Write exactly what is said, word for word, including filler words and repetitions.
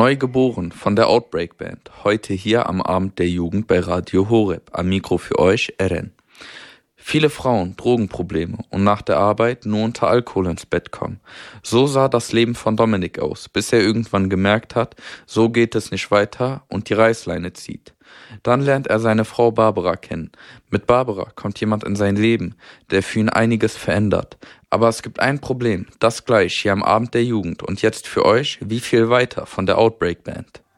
Neugeboren von der Outbreak Band, heute hier am Abend der Jugend bei Radio Horeb, am Mikro für euch, Eren. Viele Frauen, Drogenprobleme und nach der Arbeit nur unter Alkohol ins Bett kommen. So sah das Leben von Dominik aus, bis er irgendwann gemerkt hat, so geht es nicht weiter und die Reißleine zieht. Dann lernt er seine Frau Barbara kennen. Mit Barbara kommt jemand in sein Leben, der für ihn einiges verändert. Aber es gibt ein Problem, das gleich hier am Abend der Jugend und jetzt für euch, wie viel weiter von der Outbreak Band.